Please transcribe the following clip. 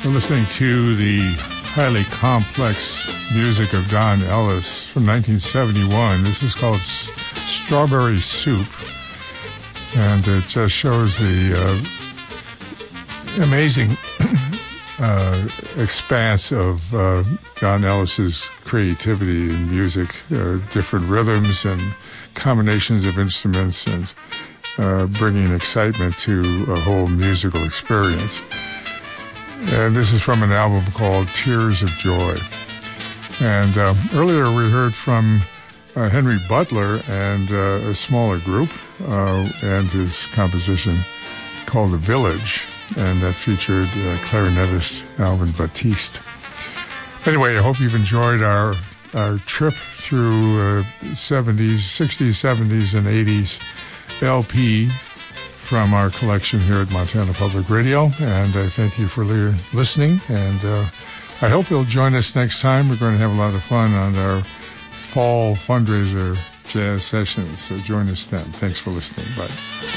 We're listening to the highly complex music of Don Ellis from 1971. This is called Strawberry Soup, and it just shows the amazing expanse of Don Ellis's creativity in music, different rhythms and combinations of instruments, and bringing excitement to a whole musical experience. And this is from an album called Tears of Joy. And earlier we heard from Henry Butler and a smaller group and his composition called The Village, and that featured clarinetist Alvin Batiste. Anyway, I hope you've enjoyed our trip through 60s, 70s, and 80s LP from our collection here at Montana Public Radio, and I thank you for listening, and I hope you'll join us next time. We're going to have a lot of fun on our fall fundraiser jazz sessions, so join us then. Thanks for listening. Bye.